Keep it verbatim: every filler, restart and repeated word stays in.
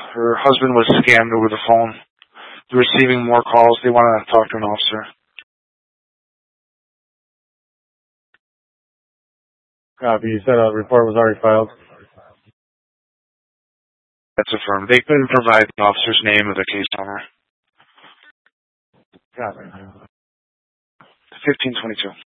Her husband was scammed over the phone. They're receiving more calls. They want to talk to an officer. Copy. You said a report was already filed. That's affirmed. They couldn't provide the officer's name or the case number. Copy. fifteen twenty-two.